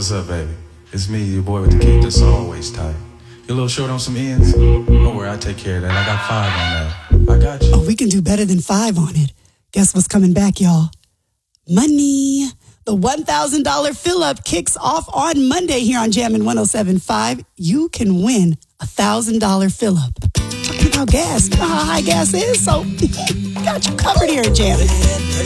what's up, baby? It's me, your boy with the kick that's always tight. You a little short on some ends? Don't worry, I take care of that. I got 5 on that. I got you. Oh, we can do better than 5 on it. Guess what's coming back, y'all? Money. The $1,000 fill-up kicks off on Monday here on Jammin' 107.5. You can win a $1,000 fill-up. Talking about gas. You know how high gas is, so got you covered here at Jammin'.